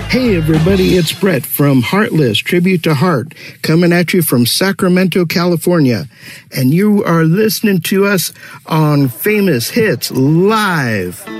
Hey everybody, it's Brett from Heartless, Tribute to Heart, coming at you from Sacramento, California. And you are listening to us on Famous Hits Live.